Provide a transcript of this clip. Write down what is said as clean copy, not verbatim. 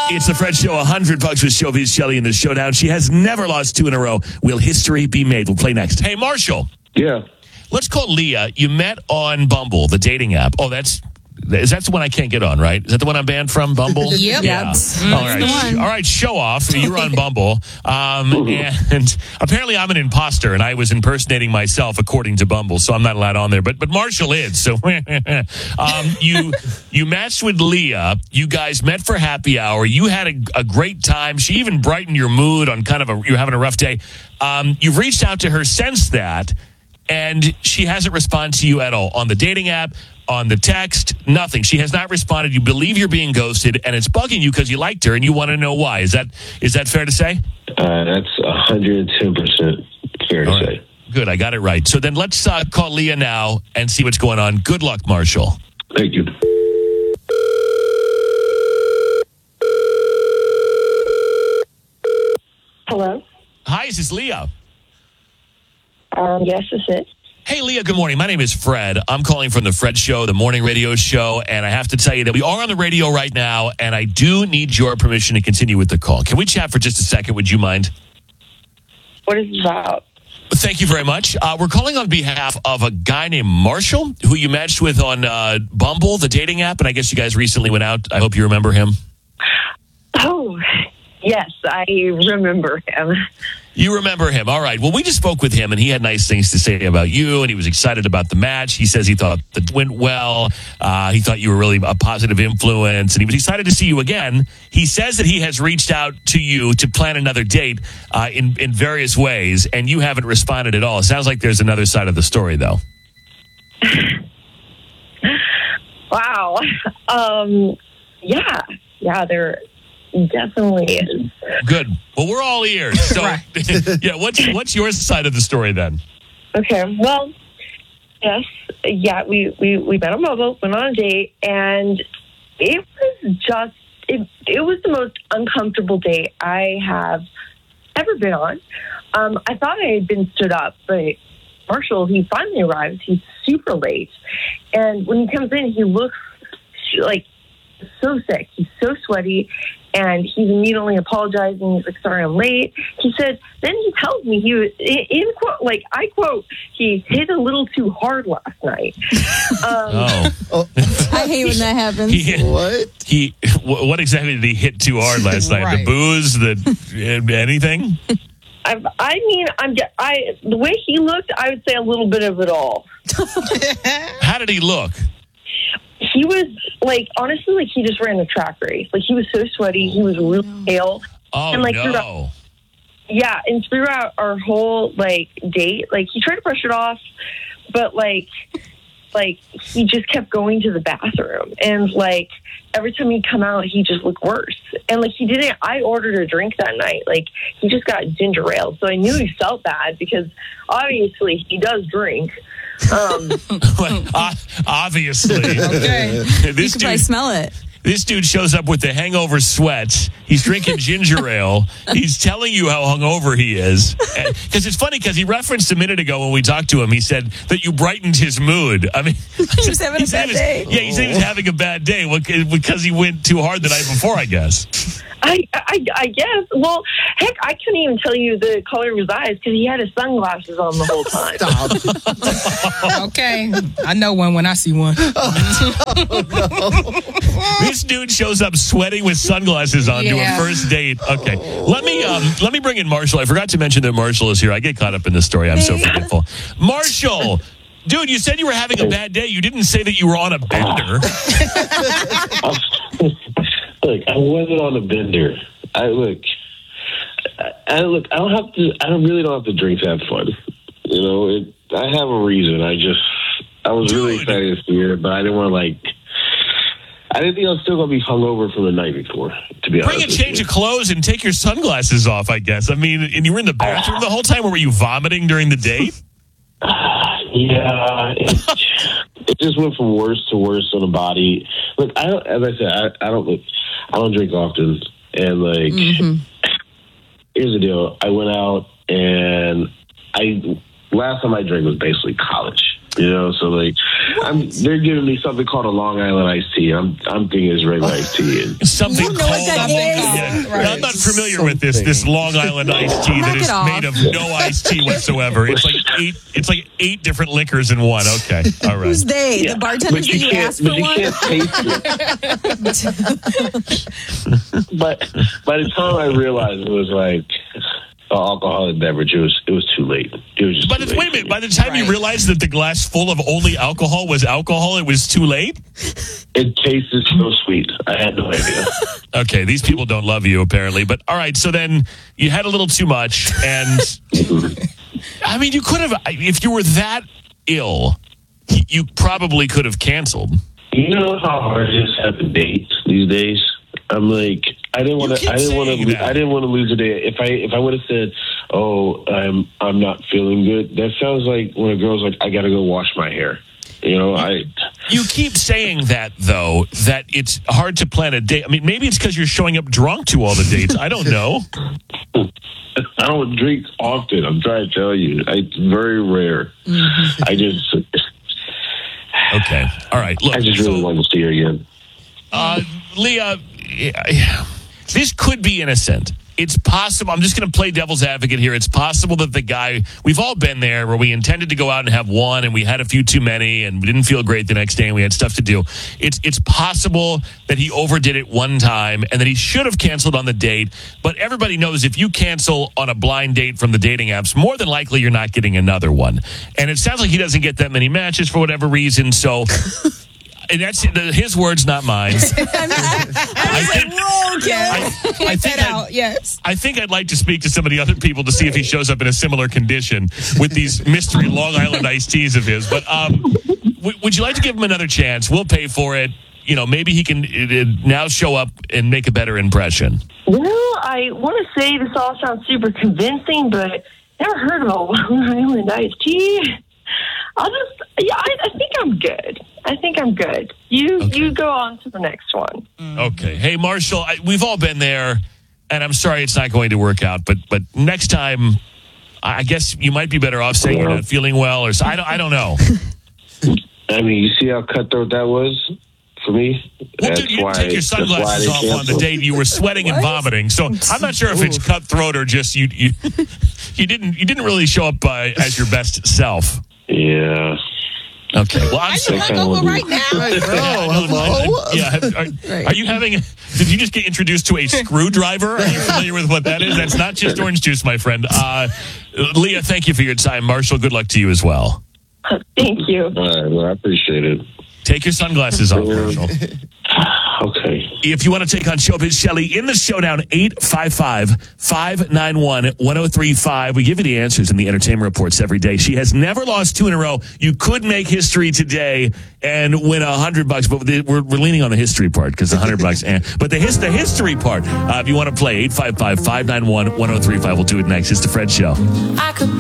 It's the Fred Show, $100 with Showbiz Shelley in the showdown. She has never lost 2 in a row. Will history be made? We'll play next. Hey, Marshall. Yeah. Let's call Leah. You met on Bumble, the dating app. Oh, that's the one I can't get on, right? Is that the one I'm banned from, Bumble? Yep. Yeah. All right, show off. You're on Bumble. And apparently I'm an imposter, and I was impersonating myself according to Bumble, so I'm not allowed on there. But Marshall is. So you matched with Leah. You guys met for happy hour. You had a great time. She even brightened your mood on you're having a rough day. You've reached out to her since that, and she hasn't responded to you at all on the dating app, on the text, nothing. She has not responded. You believe you're being ghosted, and it's bugging you because you liked her and you want to know why. Is that fair to say? That's 110% fair to say. Good, I got it right. So then let's call Leah now and see what's going on. Good luck, Marshall. Thank you. Hello? Hi, is this Leah? Yes, this is. Hey, Leah, good morning. My name is Fred. I'm calling from the Fred Show, the morning radio show, and I have to tell you that we are on the radio right now, and I do need your permission to continue with the call. Can we chat for just a second? Would you mind? What is it about? Thank you very much. We're calling on behalf of a guy named Marshall, who you matched with on Bumble, the dating app, and I guess you guys recently went out. I hope you remember him. Oh, yes, I remember him. You remember him. All right. Well, we just spoke with him, and he had nice things to say about you, and he was excited about the match. He says he thought it went well. He thought you were really a positive influence, and he was excited to see you again. He says that he has reached out to you to plan another date in various ways, and you haven't responded at all. It sounds like there's another side of the story, though. Wow. Yeah, there definitely is. Good. Well, we're all ears. So, yeah, what's your side of the story then? Okay. Well, yes. Yeah, we met on Bumble, went on a date, and it was just it was the most uncomfortable date I have ever been on. I thought I had been stood up, but Marshall, he finally arrives. He's super late, and when he comes in, he looks like so sick. He's so sweaty, and he's immediately apologizing. He's like, sorry, I'm late. He said, then he tells me he was, in quote, like, I quote, he hit a little too hard last night. I hate when that happens. What exactly did he hit too hard last night? Right. The booze, anything? The way he looked, I would say a little bit of it all. How did he look? He was honestly, he just ran a track race. He was so sweaty. He was really pale. Oh, and no. And throughout our whole date, he tried to brush it off, but he just kept going to the bathroom, and every time he'd come out, he just looked worse. And he didn't. I ordered a drink that night. He just got ginger ale, so I knew he felt bad because obviously he does drink. Obviously. Okay. You can probably smell it. This dude shows up with the hangover sweats. He's drinking ginger ale. He's telling you how hungover he is. Because it's funny because he referenced a minute ago when we talked to him, he said that you brightened his mood. I mean, he was having a bad day. Yeah, he said he was having a bad day because he went too hard the night before, I guess. I guess. Well, heck, I couldn't even tell you the color of his eyes because he had his sunglasses on the whole time. Stop. Okay. I know one when I see one. This dude shows up sweating with sunglasses on to a first date. Okay. Let me bring in Marshall. I forgot to mention that Marshall is here. I get caught up in this story. I'm so forgetful. Marshall! Dude, you said you were having a bad day. You didn't say that you were on a bender. Look, I wasn't on a bender. I really don't have to drink to have fun. I have a reason. I was really excited to see her, but I didn't want to I didn't think I was still going to be hungover from the night before, to be honest. Bring a change of clothes and take your sunglasses off, I guess. I mean, and you were in the bathroom the whole time, or were you vomiting during the date? Yeah, it just went from worse to worse on the body. Look, as I said, I don't drink often, and here's the deal: I went out, and last time I drank was basically college. You know, so like, they're giving me something called a Long Island iced tea. I'm thinking it's regular iced tea. Something You know what that is? Yeah. I'm not familiar with this Long Island iced tea that is made of no iced tea whatsoever. It's like eight different liquors in one. Okay, all right. Who's they? Yeah. The bartenders that you asked for but you one? can't taste it. But by the time I realized it was like an alcoholic beverage, it was too late. It was just But wait a minute. By the time you realized that the glass full of only alcohol was alcohol, it was too late? It tasted so sweet. I had no idea. Okay, these people don't love you, apparently. But all right, so then you had a little too much. And, I mean, you could have, if you were that ill, you probably could have canceled. You know how hard it is to have a date these days? I'm like, I didn't want to lose a day. If I would have said, "Oh, I'm not feeling good," that sounds like when a girl's like, "I got to go wash my hair." You know, You keep saying that though, that it's hard to plan a date. I mean, maybe it's because you're showing up drunk to all the dates. I don't know. I don't drink often. I'm trying to tell you, it's very rare. I just okay. All right. Look, I just really want to see her again. Leah, this could be innocent. It's possible. I'm just going to play devil's advocate here. It's possible that the guy, we've all been there where we intended to go out and have one and we had a few too many and we didn't feel great the next day and we had stuff to do. It's possible that he overdid it one time and that he should have canceled on the date. But everybody knows if you cancel on a blind date from the dating apps, more than likely you're not getting another one. And it sounds like he doesn't get that many matches for whatever reason. So... And that's his words, not mine. I think I'd like to speak to some of the other people to see if he shows up in a similar condition with these mystery Long Island iced teas of his. But would you like to give him another chance? We'll pay for it. You know, maybe he can now show up and make a better impression. Well, I want to say this all sounds super convincing, but never heard of a Long Island iced tea. I think I'm good. You go on to the next one. Okay. Hey, Marshall, we've all been there, and I'm sorry it's not going to work out, but next time, I guess you might be better off saying you're not feeling well, or I don't know. I mean, you see how cutthroat that was for me? Well, dude, you take your sunglasses off on the date. You were sweating and vomiting, so I'm not sure if it's cutthroat or just you didn't really show up as your best self. Yeah. Okay. Well, I'm sorry. Right now. Are you having? Did you just get introduced to a screwdriver? Are you familiar with what that is? That's not just orange juice, my friend. Leah, thank you for your time. Marshall, good luck to you as well. Thank you. All right. Well, I appreciate it. Take your sunglasses off, Marshall. Okay. If you want to take on Showbiz Shelley in the showdown, 855-591-1035. We give you the answers in the entertainment reports every day. She has never lost 2 in a row. You could make history today and win $100, but we're leaning on the history part because $100. But the history part, if you want to play, 855-591-1035. We'll do it next. It's the Fred Show.